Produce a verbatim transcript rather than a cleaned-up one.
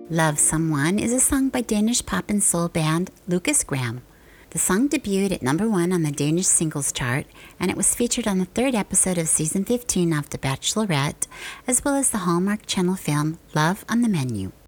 Love Someone is a song by Danish pop and soul band Lucas Graham. The song debuted at number one on the Danish singles chart, and it was featured on the third episode of season fifteen of The Bachelorette, as well as the Hallmark Channel film Love on the Menu.